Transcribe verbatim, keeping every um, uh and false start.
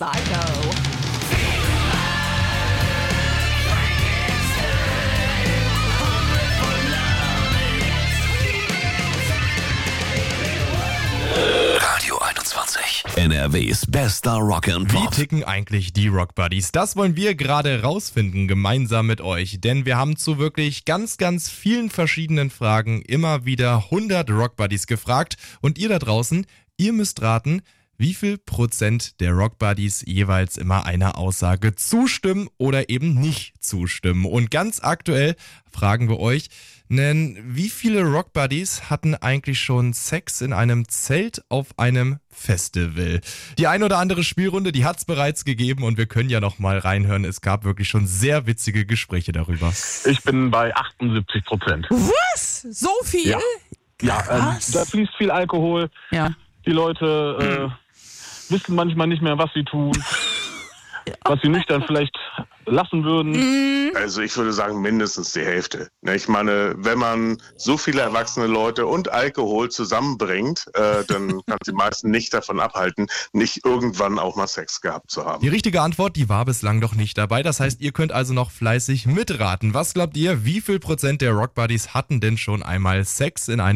Psycho. Radio einundzwanzig. N R Ws bester Rock and Wie Pop. ticken eigentlich die Rock Buddies? Das wollen wir gerade rausfinden, gemeinsam mit euch. Denn wir haben zu wirklich ganz, ganz vielen verschiedenen Fragen immer wieder hundert Rock Buddies gefragt. Und ihr da draußen, ihr müsst raten, wie viel Prozent der Rock Buddies jeweils immer einer Aussage zustimmen oder eben nicht zustimmen. Und ganz aktuell fragen wir euch, denn wie viele Rock Buddies hatten eigentlich schon Sex in einem Zelt auf einem Festival? Die ein oder andere Spielrunde, die hat's bereits gegeben und wir können ja noch mal reinhören. Es gab wirklich schon sehr witzige Gespräche darüber. Ich bin bei achtundsiebzig Prozent. Was? So viel? Ja. Ja, ähm, Krass. da fließt viel Alkohol. Ja. Die Leute äh, wissen manchmal nicht mehr, was sie tun. Was sie nüchtern vielleicht lassen würden. Also ich würde sagen mindestens die Hälfte. Ne, Ich meine, wenn man so viele erwachsene Leute und Alkohol zusammenbringt, äh, dann kann sie meisten nicht davon abhalten, nicht irgendwann auch mal Sex gehabt zu haben. Die richtige Antwort, die war bislang noch nicht dabei. Das heißt, ihr könnt also noch fleißig mitraten. Was glaubt ihr, wie viel Prozent der Rock Buddies hatten denn schon einmal Sex in einem